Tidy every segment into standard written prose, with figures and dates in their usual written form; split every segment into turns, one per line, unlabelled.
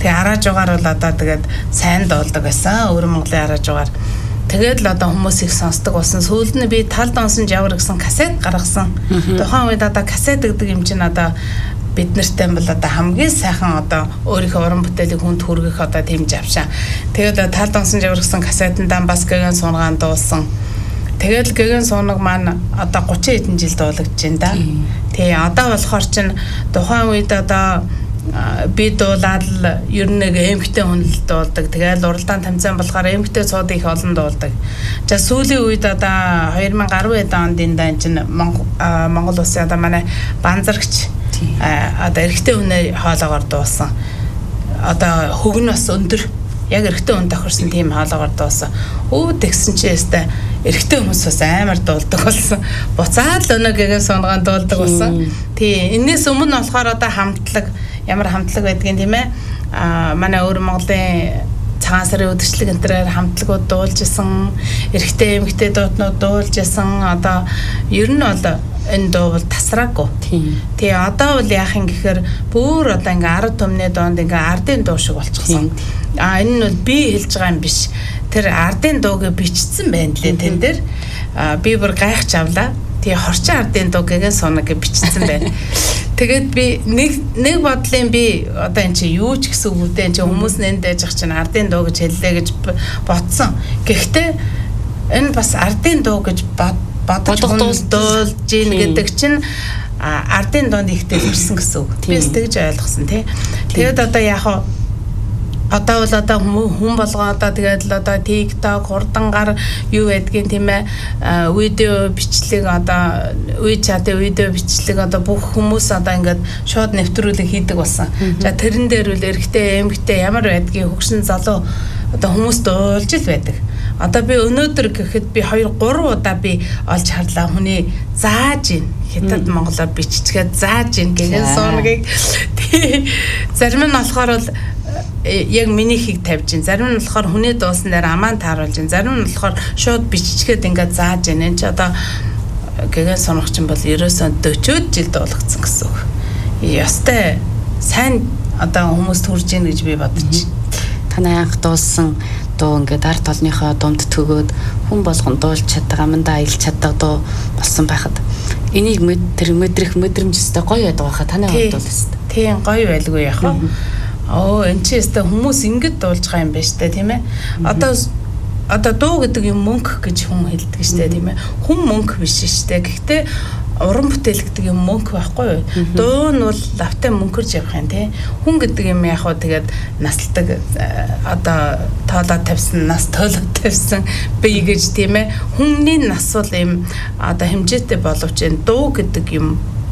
Тэгээ арааж угаар бол одоо тэгээд сайн дуулдаг байсан. Өвөр Монголын арааж угаар. Тэгээд л одоо хүмүүс их сонсдог болсон. Сүүлд нь би тал донсон жавар гэсэн касет гаргасан. Тухайн үед одоо касет гэдэг юм чинь одоо бид нартай бол одоо хамгийн сайхан одоо өөрийнхөө уран бүтээлийг хүнд хүргэх одоо тийм завшаа. Тэгээд тал донсон жавар гэсэн касетандаа бас гэгэн сунгаан дуулсан. Тэгээд гэгэн сунаг маань одоо 30 хэдэн жил дуулагдж байна да. Тий одоо болохоор чинь тухайн үед одоо би дуулаад ер нь нэг эмхтэй хүн л дуулдаг. Тэгээд уралдаан тамцаан болохоор эмхтэй цууд их олон дуулдаг. За сүүлийн үед одоо 2010 онд энэ чинь Монгол улсын одоо манай банзарагч одоо эрэгтэй хүнээ хоолоогоор дуулсан. Одоо хөг нь бас өндөр. Яг эрэгтэй хүн тохирсон тийм хоолоогоор дуулсан. Өө тэгсэн чи ястай эрэгтэй хүмүүс бас амар дуулдаг болсон. Буцаад л өнөө гэгэн сунгаан дуулдаг болсон. Тий, энэс өмнө болохоор одоо хамтлаг ямар хамтлаг байдгийг тийм ээ. Манай өвөр Монголын цагаан сарын үдшилэг энтрээр хамтлагууд дуулж исэн, эрэгтэй эмэгтэй дуутнууд дуулж исэн. Одоо ер нь бол энэ дуу бол тасраагүй. Тий, одоо бол яах юм гэхээр бүр одоо ингээ 10 түмний доонд ингээ ардын дуу шиг болчихсон. Энэ нь бол би хэлж байгаа юм биш. Тэр ардын дууг бичсэн байна лээ тэн дээр. Би бүр гайхаж авлаа. Тий, хорчин ардын дуу гэгэн сунаг бичсэн байна. Тэгээд би нэг бодлын би одоо эн чи юу ч гэсэн үг үү, эн чи хүмүүс нэнд дэж ах чинь ардын дуу гэж хэллээ гэж бодсон. Гэхдээ энэ бас ардын дуу гэж бодож дуулж ийн гэдэг чинь ардын доонд ихтэй ирсэн гэсэн үг. Би бас тэгж ойлгосон тий. Тэгээд одоо яах вэ? Одоо бол одоо хүн болгоо одоо тэгээд л одоо TikTok хурдангаар юу байдгийг тийм ээ видео бичлэг одоо WeChat видео бичлэг одоо бүх хүмүүс одоо ингээд шууд нэвтрүүлэг хийдэг болсон. За тэрэн дээр үл эрэгтэй эмэгтэй ямар байдгийг хөгшин залуу одоо хүмүүс дуулж л байдаг. Одоо би өнөөдөр гэхэд би 2-3 удаа би олж харлаа хүний зааж ийн хятад монголоор биччихээд зааж ийн гэгэн суунагийг зарим нь болохоор бол яг миний хийг тавьж ин. Зарим нь болохоор хүний дуусан дээр амаан тааруулж ин. Зарим нь болохоор шууд биччихээд ингээд зааж ин. Энд чи одоо гэгэн соногч юм бол 90-40 жил дуулагдсан гэсэн үг. Ястай сайн одоо хүмүүс төрж ийн гэж би бодож.
Танай анх дуулсан дуу ингээд ард толныхоо дунд төгөөд хүн болгон дуулж чаддаг, амандаа аялж чаддаг дуу болсон байхад энийг мэдрэх мэдрэмжтэй гоё байдаг байхад танай хувьд бол өст.
Тийм гоё байлгүй яах вэ? Энэ ч ястай хүмүүс ингэж дуулж байгаа юм байна штэ тийм ээ. Одоо дуу гэдэг юм мөнгө гэж хүн хэлдэг штэ тийм ээ. Хүн мөнгө биш штэ. Гэхдээ уран бүтээл гэдэг юм мөнгө байхгүй юу? Дуу нь бол лавтай мөнгөрж явах юм тий. Хүн гэдэг юм яг хөө тэгээд насалдаг одоо тоолоо тавьсан, нас тоолоо тавьсан бий гэж тийм ээ. Хүний нас бол юм одоо хэмжээтэй боловч энэ дуу гэдэг юм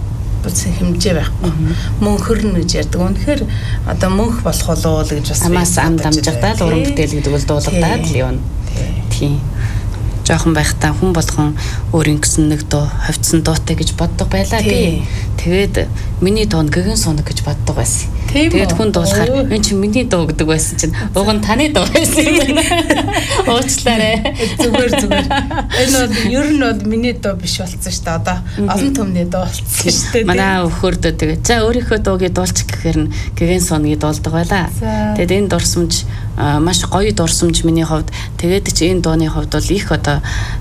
хэмжээ байхгүй. Мөнхөрнө гэж ярьдаг. Үнэхээр одоо мөнх болох болоо л гэж бас
амаас ам дамжигдаад уран бүтээл гэдэг бол дуулагдаад л юм. Тийм. Жохон байхдаа хүн болгон өөрийн гэсэн нэг дуу хавцсан дуутай гэж боддог байлаа тий. Тэгээд миний дуу гэгэн сунаг гэж боддог байсан. Тэгээд хүн дуулахаар энэ чинь миний дуу гэдэг байсан чинь уг нь таны дуу байсан юм байна. Уучлаарай.
Зүгээр. Энэ бол ер нь бол миний дуу биш болсон шүү дээ. Одоо олон түмний дуу болсон шүү дээ.
Манай өхөрдөө тэгээд за өөрийнхөө дуугийг дуулчих гэхээр нь гэгэн сунгийг дуулдаг байлаа. Тэгээд энэ дурсамж маш гоё дурсамж миний хувьд. Тэгээд чи энэ дууны хувьд бол их одоо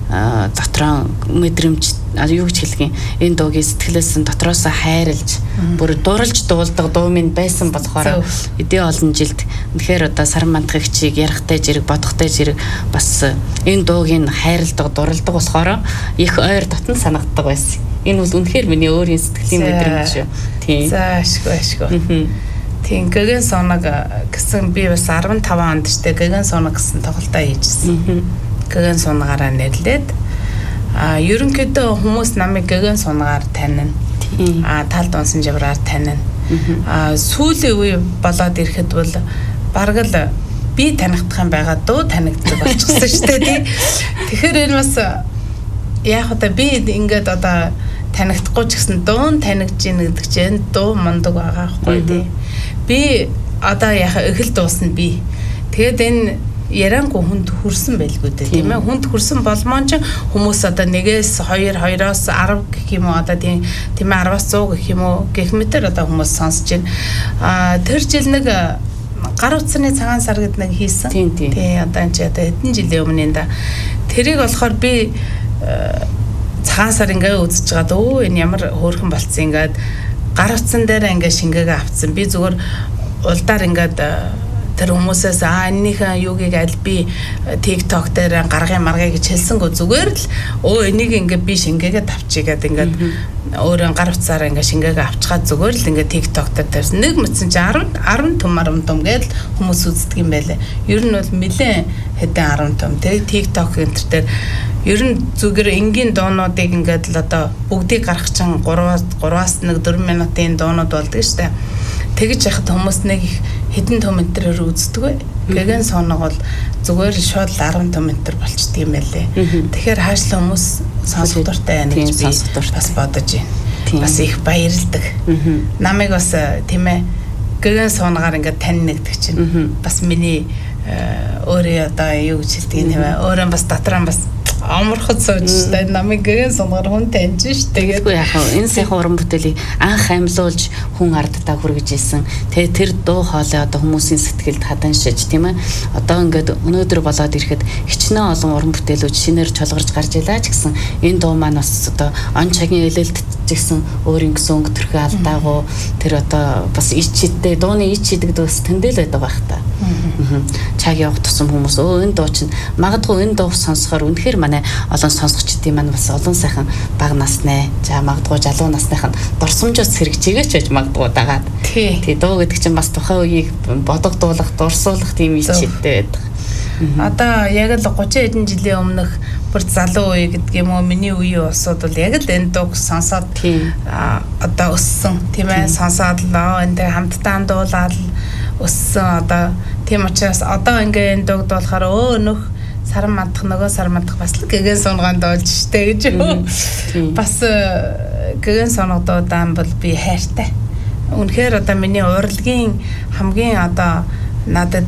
дотроо мэдрэмж юу гэж хэлгэн энэ дуугийн сэтгэлээс нь дотроос хайрлж бүр дурлж дуулдаг дуу минь байсан болохоор эдээ олон жилд үнэхээр одоо саран мандахыг чиг ярахтай зэрэг бодохтой зэрэг бас энэ дуугийн хайрладаг дурлдаг болохоор их ойр дотн санагддаг байсан. Энэ бол үнэхээр миний өөрийн сэтгэлийн мэдрэмж шүү. Тийм.
За ашгүй. Тийм гэгэн сунаг гэсэн би бас 15 онд ч гэгэн сунаг гэсэн тоглолтоо хийжсэн. Гэгэн сунагаараа нэрлээд ерөнхийдөө хүмүүс намайг гэгэн сунагаар танина. Тал донсон жавраар танина. Сүүлийн үе болоод ирэхэд бол бараг л би танигдах юм байгаа дуу танигддаг болчихсон шүү дээ тий. Тэгэхээр энэ бас яг одоо би ингээд одоо танигдахгүй ч гэсэн дуун танигдж ийн гэдэг чинь дуу мундаг байгаа байхгүй тий. Би одоо яг эхэл дуусна би. Тэгээд энэ ярангу хүнд хүрсэн байлгүй дээ тийм ээ. Хүнд хүрсэн болмон ч хүмүүс одоо 1-2, 2-оос 10 гэх юм уу одоо тийм ээ 10-аас 100 гэх юм уу гэх мэтэр одоо хүмүүс сонсож байна. Тэр жил нэг гар утсны цагаан сар гэдэг нэг хийсэн. Тий одоо энэ ч одоо хэдэн жилийн өмнө энэ да. Тэрийг болохоор би цагаан сар ингээ үзэж байгаад энэ ямар хөөрхөн болцсон ингээд гар утсан дээр ингээ шингээгээ авцсан. Би зүгээр улдаар ингээд тэр хүмүүсээс энийхэн юугийг аль би TikTok дээр гаргын маргыг гэж хэлсэнгөө зүгээр л энийг ингээ би шингээгээд авчигээд ингээд өөрөө гар утсаараа ингээ шингээгээ авчихад зүгээр л ингээ TikTok дээр тавьсан. Нэг мэдсэн чи 10 том гээд хүмүүс үздэг юм байлээ. Ер нь бол нэлээд хэдэн 10 том. Тэгээ TikTok энэ төр ер нь зүгээр энгийн дуунуудыг ингээд л одоо бүгдийг гаргах чинь 3-аас 1 4 минутын дуунууд болдог шүү дээ. Тэгж яхад хүмүүс нэг хэдэн комментээр үздэг бай. Гэгэн соног бол зүгээр шууд 10 комментээр болчдөг юм байлээ. Тэгэхээр хаашлаа хүмүүс сонсох дуртай байна гэж би бас бодож байна. Бас их баярлдаг. Намайг бас тийм ээ гэгэн сонгаар ингээд тань нэгдэг чинь бас миний өөрөө одоо юу гэж хэлдэг юм бэ? Өөрөө бас дотроо бас амархад суужтай намайг гэн сумгаар хүн таньж штэ тэгээд
яг энэ сайхан уран бүтээлийг анх амьлуулж хүн ардтаа хүргэж ийсэн. Тэгээ тэр дуу хоолой одоо хүмүүсийн сэтгэлд хатаншиж тийм ээ. Одоо ингээд өнөөдөр болоод ирэхэд хичнээн олон уран бүтээлүүд шинээр чолгорж гарч илаа ч гэсэн энэ дуу маань бас одоо он цагийн элэлт гэсэн өөрийн гэсэн өнгө төрхөө алдаагүй тэр одоо бас ич чидтэй дууны ич чидэг дэс тэндэл байдаг байх та. Чаг явах тусам хүмүүс энэ дуу чинь магадгүй энэ дуу сонсохоор үнэхээр манай олон сонсогчдын маань бас олон сайхан бага насны за магадгүй залуу насных нь дурсамжаас хэрэгжээч байж магадгүй дагаад. Тий дуу гэдэг чинь бас тухайн үеийг бодогдуулах, дурсуулах тийм ич чидтэй байдаг.
Одоо яг л 30 хэдэн жилийн өмнөх бүр залуу үе гэдэг юм уу миний үеийн усуд бол яг л энэ дууг сонсоод одоо өссөн тийм ээ сонсоод л энэ хамтдаа дуулаад өссөн одоо тийм учраас одоо ингээ энэ дууг дуулахаар нөх саран мандах нөгөө саран мандах бас л гэгэн сунганд болж штэ гэж бас гэгэн сунгадуудаан бол би хайртай. Үнэхээр одоо миний урлагийн хамгийн одоо надад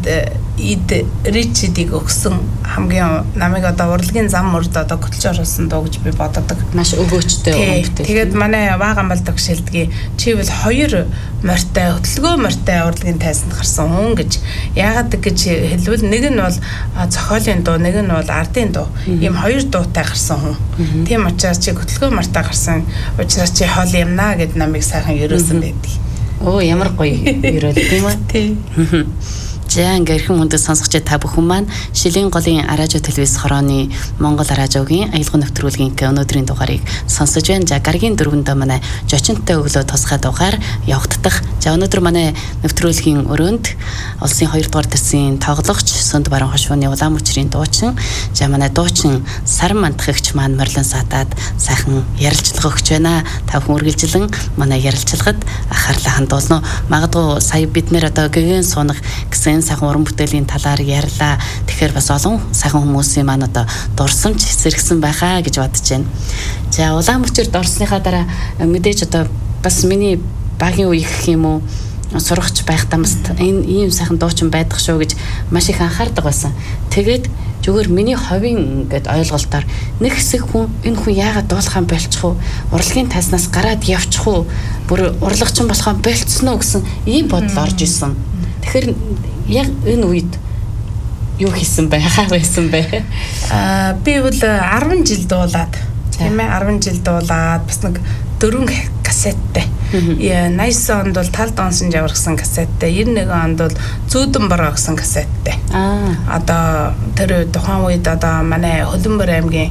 ричдийг өгсөн хамгийн намайг одоо урлагийн зам мөрд одоо хөтлж оруулсан дуу гэж би боддог.
Маш өгөөчтэй уран бүтээл.
Тэгээд манай Ваагамбал тогшилдгийг чи бол 2 морьтой хөтлөгөө морьтой урлагийн тайсанд гарсан хүн гэж яагаад гэж хэлвэл нэг нь бол зохиолын дуу, нэг нь бол ардын дуу. Ийм 2 дуутай гарсан хүн. Тийм учраас чи хөтлөгөө морьтой гарсан учраас чи хоол юмнаа гэд намайг сайхан ерөөсөн байдаг.
Ямар гоё ерөөл тийм үү?
Тий.
За ингээ эрхэм хүндэт сонсогч та бүхэн маань Шилийн голын радио телевиз хорооны Монгол радиогийн аялал нэвтрүүлгийн өнөөдрийн дугаарыг сонсож байна. За гаргийн 4-нд манай жочинтой өглөө тусгай дугаар явагдах. За өнөөдөр манай нэвтрүүлгийн өрөөнд улсын 2 дугаар төрсийн тоглогч Сөнд Баруун хошууны улаан мөчрийн дуучин за манай дуучин Саран мандахгч маань Морлон сатаад сайхан ярилцлага өгч байна. Та бүхэн үргэлжлэн манай ярилцлагад анхаарлаа хандуулна. Магадгүй сая бид нэр одоо гэгэн сунах гэсэн сайхан уран бүтээлийн талаар ярьлаа. Тэгэхээр бас олон сайхан хүмүүсийн маань одоо дурсамж зэрэгсэн байхаа гэж бодож байна. За улаан мөчөрд орсныхаа дараа мэдээж одоо бас миний багийн үе гэх юм уу сурагч байхдаа бас энэ ийм сайхан дуучин байдаг шүү гэж маш их анхаардаг байсан. Тэгээд зүгээр миний ховын ингээд ойлголтоор нэг хэсэг хүн энэ хүн яагаад дуулахаа болчих уу? Урлагийн тайснаас гараад явчих уу? Бүр урлагчин болохоо болцсон уу гэсэн ийм бодол орж исэн. Тэгэхээр яг энэ үед юу хийсэн бэ? Хаа байсан бэ?
Би бол 10 жил дуулаад тийм ээ 10 жил дуулаад бас нэг 4 кассеттай. 89 онд бол Талд онсон жавар гэсэн кассеттай, 91 онд бол Зүүдэн бороо гэсэн кассеттай. Одоо тэр тухайн үед одоо манай Хөлбөмбөр аймгийн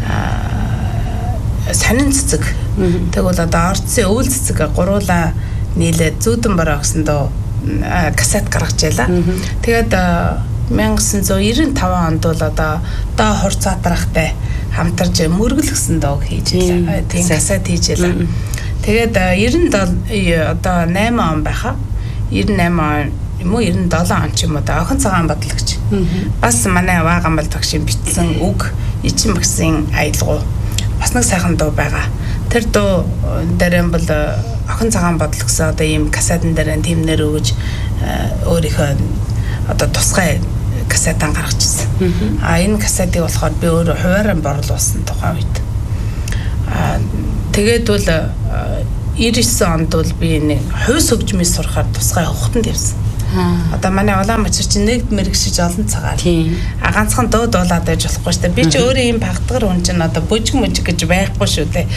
сонин цэцэг. Тэгвэл одоо орцсын өвөл цэцэг гуруула нийлээд Зүүдэн бороо гэсэн доо кассет гаргаж ялаа. Тэгээд 1995 онд бол одоо доо хур цаатрахтай хамтарч мөргөл гэсэн доо хийж ялаа. Тийм кассет хийж ялаа. Тэгээд 97 одоо 8 он байхаа. 98 он юм уу 97 он ч юм уу да охин цагаан бодлогч. Бас манай Ваагамбал тогшин бичсэн үг Ичин багсын аялгуу бас нэг сайхан дуу байгаа. Тэр дуу дээр бол охин цагаан бодлогсоо одоо ийм кассетын дээр тэмнэр өгөж өөрийнхөө одоо тусгай кассетан гаргачихсан. Энэ кассетыг болохоор би өөрөө хувааран борлуулсан тухайн үед. Тэгээд бол 99 онд бол би нэг хувь сөгжмийг сурахаар тусгай хухтанд явсан. Одоо манай Улаанбаатар чинь нэгд мэрэгшиж олон цагаар. Ганцхан дууд болоод байж болохгүй шүү дээ. Би ч өөрөө ийм багдгар хүн чинь одоо бүжиг гэж байхгүй шүү дээ.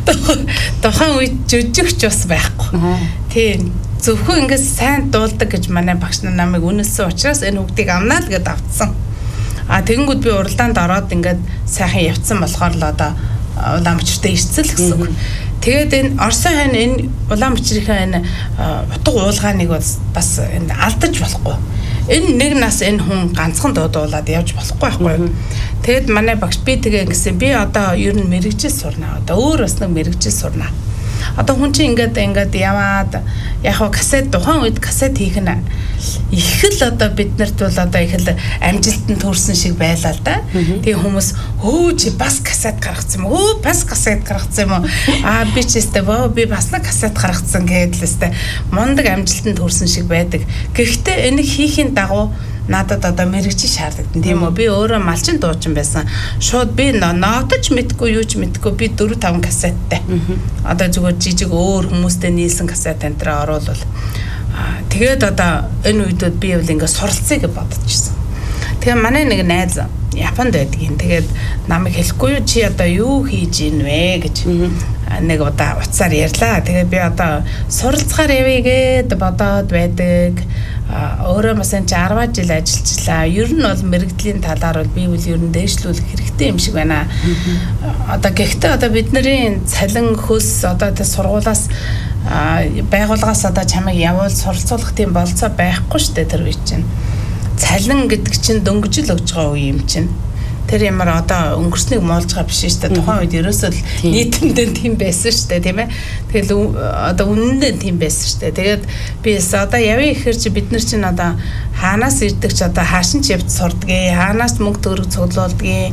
Тухайн үед жүжигч бас байхгүй. Тийм. Зөвхөн ингээд сайн дуулдаг гэж манай багш нар намайг үнэлсэн учраас энэ хүүхдийг амнаа л гэдээ авцсан. Тэгэнгүүт би уралдаанд ороод ингээд сайхан явцсан болохоор л одоо Улаанбаатарт ирцэл гэсэн үг. Тэгээд энэ Орсын хань энэ Улаанбаатарын энэ утга уулгааныг бас энэ алдаж болохгүй. Энэ нэг нас энэ хүн ганцхан дуудуулаад явж болохгүй байхгүй. Тэгэд манай багш би тэгээ гэсэн би одоо ер нь мэрэгжил сурнаа. Одоо өөр бас нэг мэрэгжил сурнаа. Одоо хүн чинь ингээд яваад яг хаа касет тухайн үед касет хийх нь их л одоо биднэрт бол одоо их л амжилтанд төрсэн шиг байлаа л да. Тэгээ хүмүүс чи бас касет гаргацсан юм уу? Бас касет гаргацсан юм уу? Би ч өстэй би бас нэг касет гаргацсан гэдэг л өстэй мундаг амжилтанд төрсэн шиг байдаг. Гэхдээ энийг хийхийн дагуу надад одоо мэрэгжил шаардлагдан тийм үү? Би өөрөө малчин дуучин байсан. Шууд би нотож мэдгүй юу ч мэдгүй би 4-5 касеттай. Одоо зүгээр жижиг өөр хүмүүстэй нийлсэн касет энтрээ оруулвал. Тэгээд одоо энэ үедүүд би бол ингээд суралцъя гэж бодчихсон. Тэгээ манай нэг найз Японд байдаг юм. Тэгээд намайг хэлэхгүй юу чи одоо юу хийж ийн вэ гэж нэг удаа уцаар ярьлаа. Тэгээд би одоо суралцгаар явъя гэд бодоод байдаг. Өөрөө бас энэ 10 жил ажиллажлаа. Ер нь бол мэрэгдлийн талаар бол би бол ер нь дээшлүүлэх хэрэгтэй юм шиг байна. Одоо гэхдээ одоо бидний цалин хөлс одоо тэ сургуулаас байгууллагаас одоо чамайг явуул суралцуулах тийм болцоо байхгүй шүү дээ тэр үе чинь. Цалин гэдэг чинь дөнгөжл өгж байгаа үе юм чинь. Тэр ямар одоо өнгөрснийг муулж байгаа биш шүү дээ. Тухайн үед ерөөсөө нийтэмдээ тийм байсан шүү дээ, тийм ээ. Тэгэл одоо үнэндээ тийм байсан шүү дээ. Тэгээд би одоо явъя гэхэр чи бид нар чинь одоо хаанаас ирдэг ч одоо хаашин ч явж сурдгийг, хаанаас мөнгө төгрөг цуглуулдгийг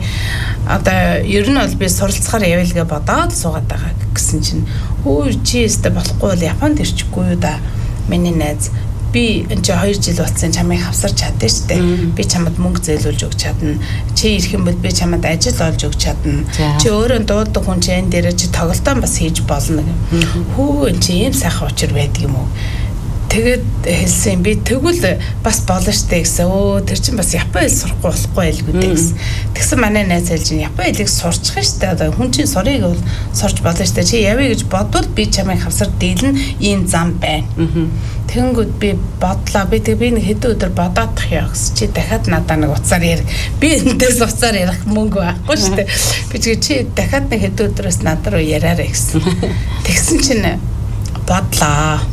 одоо ер нь бол би суралцахаар явъя л гэж бодоод суугаад байгаа гэсэн чинь чи өстө болохгүй бол Японд ирчихгүй юу да. Миний найз би энэ 2 жил болсон чамайг хавсарч чаддээ штэ. Би чамд мөнгө зээлүүлж өгч чадна. Чи ирэх юм бол би чамд ажил олж өгч чадна. Чи өөрөө дуудаг хүн чинь энэ дээр чи тоглолтоо бас хийж болно гэх. Хөө энэ чи ийм сайхан учир байдаг юм уу? Тэгээд хэлсэн би тэгвэл бас болно штэ гэсэн. Тэр чинь бас Япон хэл сурахгүй болохгүй байлгүй гэсэн. Тэгсэн манай найз хэлж чинь Япон хэлийг сурчих штэ. Одоо хүн чинь сурыг бол сурч болно штэ. Чи явъя гэж бодвол би чамайг хавсар дийлэн ийм зам байна. Тэнгүүд би бодлоо. Би нэг хэдэн өдөр бодоод тах яа гэсэн. Чи дахиад надаа нэг уцаар ярих. Би энэс уцаар ярих мөнгө байхгүй штэ. Би чи дахиад нэг хэдэн өдрөөс надад руу яриараа гэсэн. Тэгсэн чинь бодлоо.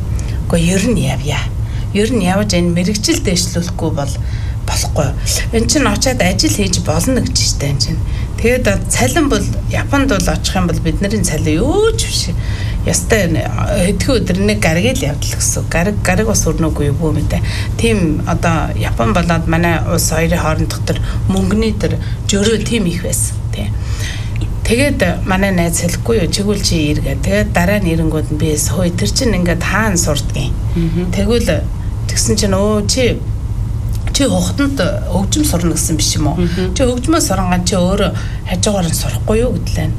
Ер нь явъя. Ер нь явж энэ мэрэгжил дэвшлүүлэхгүй бол болохгүй. Энд чинь очиад ажил хийж болно гэж штэ энэ чинь. Тэгээд цалин бол Японд бол очих юм бол бидний цалин юу ч биш. Ястай хэдхэн өдөр нэг гариг л явдал гэсэн. Гариг бас өрнөгүй юу мэдээ. Тийм одоо Япон болоод манай улс хоёрын хоорондох төр мөнгөний төр жөрөө тийм их байсан. Тийм. Тэгээд манай найз хэлэхгүй юу чигүүл чи иргээ. Тэгээд дараа нь ирэнгүүд нь би хөөе тэр чинь ингээд хаана сурдгийг. Тэгвэл тэгсэн чинь чи хухтанд өвжим сурна гэсэн биш юм уу? Чи өвжмөө суранган чи өөрөө хажуугаар нь сурахгүй юу гэдлээ.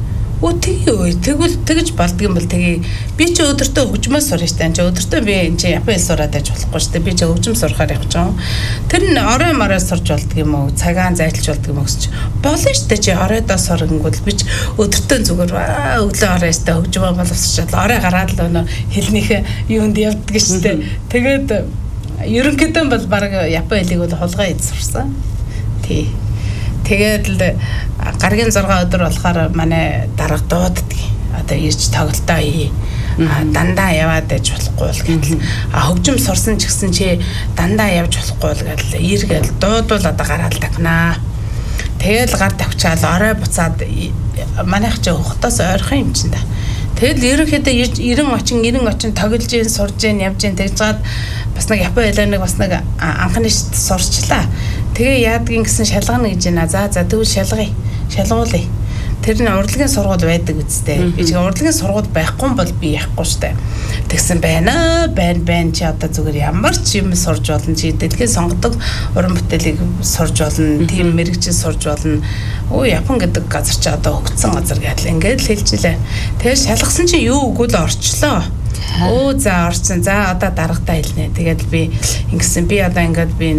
Тэгвэл тэгж болдго юм бол тэгээ би чи өдөртөө хөгжмөө сурна штэ. Чи өдөртөө би энэ чи Япон хэл сураад байж болохгүй штэ. Би чи хөгжим сурахаар явж байгаа. Тэр нь орой морой сурж болдго юм уу? Цагаан зайлж болдго юм уу гэж болно штэ. Чи оройдоо сургангууд би ч өдөртөө зүгээр өглөө оройстой хөгжмөө боловсрчаад орой гараад л өнө хэлнийхээ юунд явддаг штэ. Тэгээд ерөнхийдөө бол баг Япон хэлийг бол хулгай хийж сурсан. Тий. Тэгээд л гаргийн 6 өдөр болохоор манай дарга дууддаг. Одоо ирж тоглолтоо хий. Дандаа яваад байж болохгүй л гэдэл. Хөгжим сурсан ч гэсэн чи дандаа явж болохгүй л гэдэл. Иргээл дуудвал одоо гараал тавнаа. Тэгэл гар тавчаал орой буцаад манайх ч хөхтөөс ойрхон юм чинь да. Тэгэл ерөнхийдөө 90 очин тоглож ийн сурж ийн явж ийн тэгж гад бас нэг Япон хэлээр бас нэг анхны сурчлаа. Тэгээ яадгийн гэсэн шалгана гэж байна. За тэгвэл шалгуулъя. Тэр нь урлагийн сургууль байдаг үстэй. Би чинь урлагийн сургууль байхгүй бол би яахгүй штэ. Тэгсэн байна чи одоо зүгээр ямар ч юм сурж болно. Чи дэлхийн сонгодог уран бүтээлийг сурж болно. Тийм мэрэгжил сурж болно. Япон гэдэг газар чи одоо хөгцсөн газар гэдэл ингээд л хэлжилээ. Тэгээ шалгасан чи юу үгүй л орчлоо. Өө за орсон. За одоо дарагтаа хэлнэ. Тэгээд би ингэсэн. Би одоо ингээд би